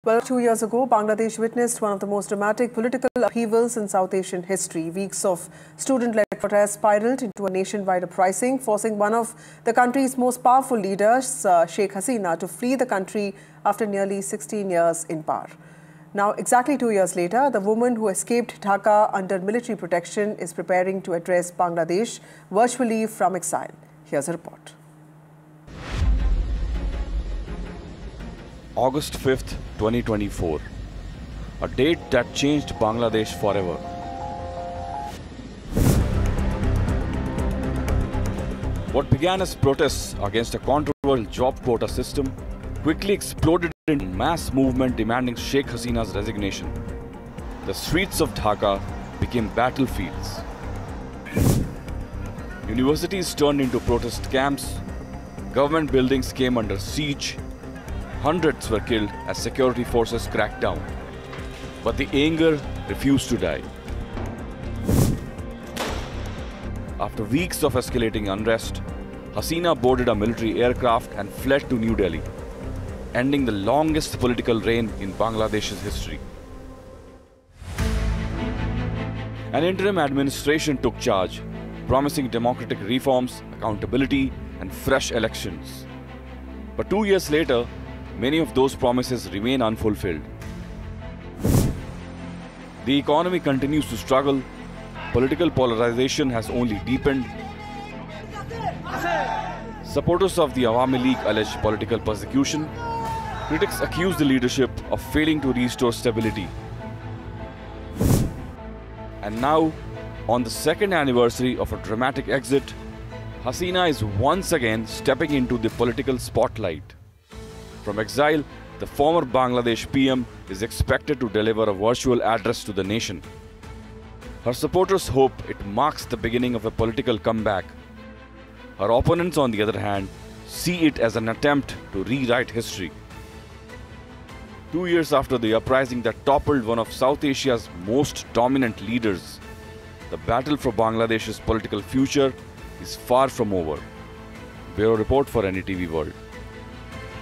Well, 2 years ago, Bangladesh witnessed one of the most dramatic political upheavals in South Asian history. Weeks of student-led protests spiraled into a nationwide uprising, forcing one of the country's most powerful leaders, Sheikh Hasina, to flee the country after nearly 16 years in power. Now, exactly 2 years later, the woman who escaped Dhaka under military protection is preparing to address Bangladesh virtually from exile. Here's a report. August 5th, 2024, a date that changed Bangladesh forever. What began as protests against a controversial job quota system quickly exploded into a mass movement demanding Sheikh Hasina's resignation. The streets of Dhaka became battlefields. Universities turned into protest camps, government buildings came under siege, hundreds were killed as security forces cracked down. But the anger refused to die. After weeks of escalating unrest, Hasina boarded a military aircraft and fled to New Delhi, ending the longest political reign in Bangladesh's history. An interim administration took charge, promising democratic reforms, accountability, and fresh elections. But 2 years later, many of those promises remain unfulfilled. The economy continues to struggle, political polarization has only deepened. Supporters of the Awami League allege political persecution. Critics accuse the leadership of failing to restore stability. And now, on the second anniversary of a dramatic exit, Hasina is once again stepping into the political spotlight. From exile, the former Bangladesh PM is expected to deliver a virtual address to the nation. Her supporters hope it marks the beginning of a political comeback. Her opponents, on the other hand, see it as an attempt to rewrite history. 2 years after the uprising that toppled one of South Asia's most dominant leaders, the battle for Bangladesh's political future is far from over. Bureau Report for NDTV World.